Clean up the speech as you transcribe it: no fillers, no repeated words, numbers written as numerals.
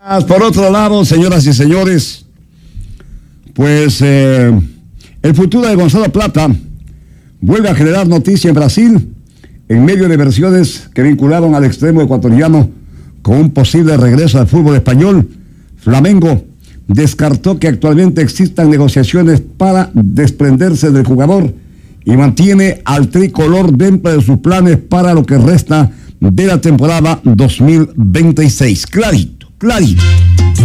Por otro lado, señoras y señores, pues el futuro de Gonzalo Plata vuelve a generar noticia en Brasil en medio de versiones que vincularon al extremo ecuatoriano con un posible regreso al fútbol español. Flamengo descartó que actualmente existan negociaciones para desprenderse del jugador y mantiene al tricolor dentro de sus planes para lo que resta de la temporada 2026. Clarito.